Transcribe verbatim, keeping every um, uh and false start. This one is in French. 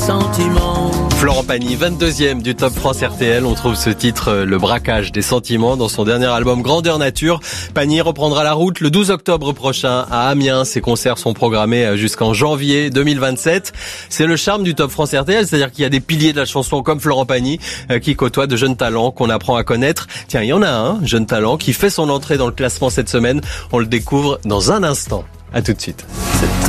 sentiments. Florent Pagny, vingt-deuxième du Top France R T L. On trouve ce titre, Le braquage des sentiments, dans son dernier album Grandeur Nature. Pagny reprendra la route le douze octobre prochain à Amiens. Ses concerts sont programmés jusqu'en janvier deux mille vingt-sept. C'est le charme du Top France R T L, c'est-à-dire qu'il y a des piliers de la chanson comme Florent Pagny qui côtoient de jeunes talents qu'on apprend à connaître. Tiens, il y en a un, jeune talent, qui fait son entrée dans le classement cette semaine. On le découvre dans un instant. À tout de suite.